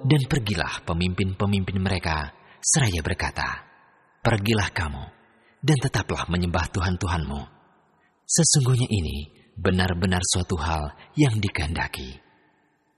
Dan pergilah pemimpin-pemimpin mereka, seraya berkata, "Pergilah kamu, dan tetaplah menyembah Tuhan-Tuhanmu. Sesungguhnya ini benar-benar suatu hal yang dikehendaki."